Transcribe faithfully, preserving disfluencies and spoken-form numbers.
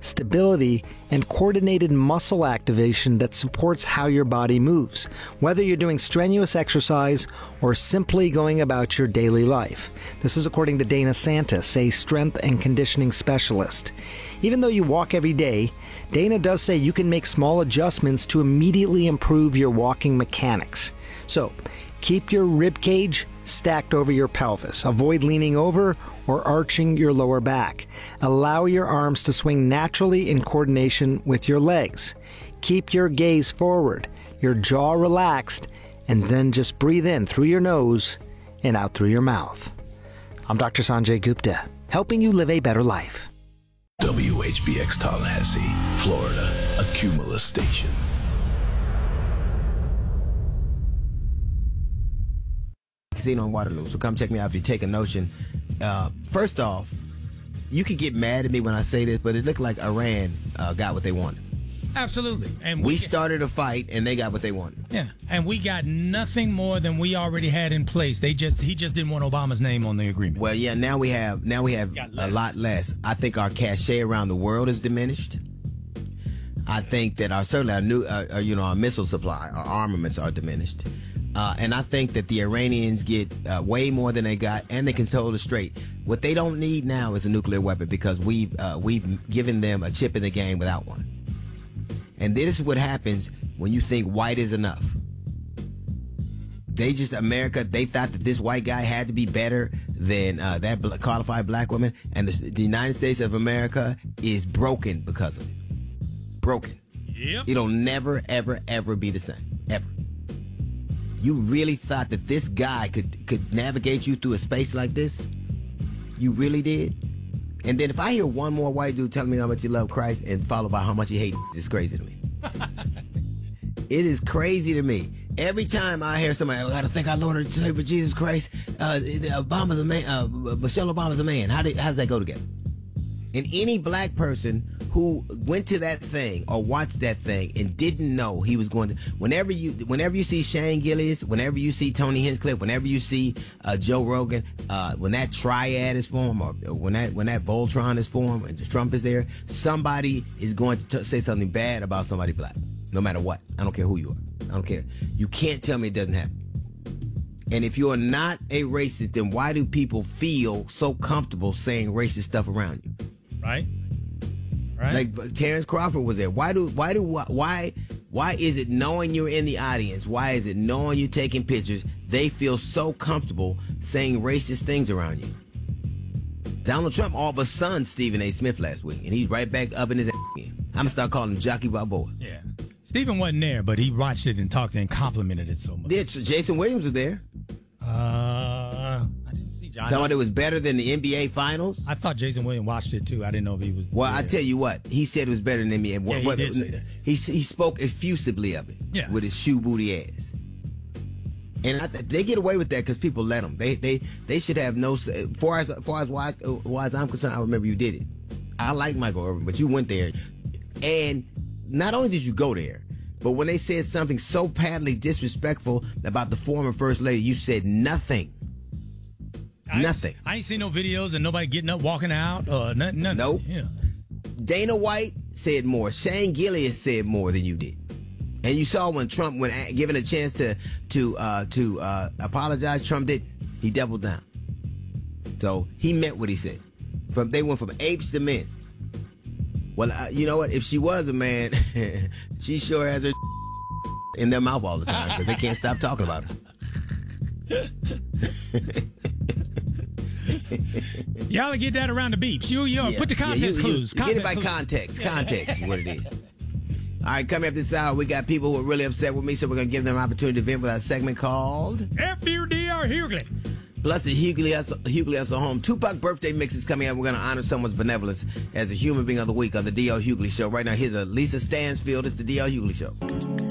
stability, and coordinated muscle activation that supports how your body moves, whether you're doing strenuous exercise or simply going about your daily life. This is according to Dana Santis, a strength and conditioning specialist. Even though you walk every day, Dana does say you can make small adjustments to immediately improve your walking mechanics. So, keep your rib cage stacked over your pelvis. Avoid leaning over or arching your lower back. Allow your arms to swing naturally in coordination with your legs. Keep your gaze forward, your jaw relaxed, and then just breathe in through your nose and out through your mouth. I'm Doctor Sanjay Gupta, helping you live a better life. W H B X Tallahassee, Florida, a Cumulus station. Casino in Waterloo, so come check me out if you take a notion. Uh, first off, you could get mad at me when I say this, but it looked like Iran uh, got what they wanted. Absolutely. And we, we started a fight, and they got what they wanted. Yeah, and we got nothing more than we already had in place. They just he just didn't want Obama's name on the agreement. Well, yeah, now we have now we have a lot less. I think our cachet around the world is diminished. I think that our certainly our new uh, you know our missile supply, our armaments are diminished. Uh, and I think that the Iranians get uh, way more than they got, and they can hold it straight. What they don't need now is a nuclear weapon because we've uh, we've given them a chip in the game without one. And this is what happens when you think white is enough. They just, America, they thought that this white guy had to be better than uh, that qualified black woman, and the, the United States of America is broken because of it. Broken. Yep. It'll never, ever, ever be the same. Ever. You really thought that this guy could could navigate you through a space like this? You really did? And then if I hear one more white dude telling me how much he loves Christ and followed by how much he hates, it's crazy to me. It is crazy to me. Every time I hear somebody, I gotta thank our Lord and Savior Jesus Christ, uh, Obama's a man, uh, Michelle Obama's a man. How, did, how does that go together? And any black person who went to that thing or watched that thing and didn't know he was going to, whenever you whenever you see Shane Gillis, whenever you see Tony Hinchcliffe, whenever you see uh, Joe Rogan, uh, when that triad is formed or when that when that Voltron is formed and Trump is there, somebody is going to t- say something bad about somebody black, no matter what. I don't care who you are. I don't care. You can't tell me it doesn't happen. And if you're not a racist, then why do people feel so comfortable saying racist stuff around you? Right. Right. Like Terrence Crawford was there. Why do why do why why is it knowing you're in the audience? Why is it knowing you're taking pictures? They feel so comfortable saying racist things around you. Donald Trump all but son Stephen A. Smith last week, and he's right back up in his ass again. I'm gonna start calling him Jockey Balboa. Yeah. Stephen wasn't there, but he watched it and talked and complimented it so much. Yeah, Jason Williams was there. Uh, I didn't see John. Talking about it was better than the N B A Finals. I thought Jason Williams watched it too. I didn't know if he was. Well, there. I tell you what, he said it was better than the N B A. Yeah, he what, did say that. He he spoke effusively of it. Yeah. With his shoe booty ass. And I th- they get away with that because people let them. They they they should have no. As far as far as why, why as I'm concerned, I remember you did it. I like Michael Irvin, but you went there, and not only did you go there, but when they said something so patently disrespectful about the former first lady, you said nothing. I nothing. Ain't, I ain't seen no videos of nobody getting up, walking out, or nothing. nothing. Nope. Yeah. Dana White said more. Shane Gillis said more than you did. And you saw when Trump, when given a chance to to uh, to uh, apologize, Trump didn't. He doubled down. So he meant what he said. From they went from apes to men. Well, uh, you know what? If she was a man, she sure has her in their mouth all the time because they can't stop talking about her. Y'all get that around the beeps. You, you Yeah. put the context Yeah, you, clues. You, you get it by Context clues. context. Context is what it is. All right, coming up this hour, we got people who are really upset with me, so we're going to give them an opportunity to vent with our segment called F U D R Hughley. Plus the Hughley Hustle, Hughley Hustle Home. Tupac birthday mix is coming up. We're going to honor someone's benevolence as a human being of the week on the D L Hughley Show. Right now, here's a Lisa Stansfield. It's the D L Hughley Show.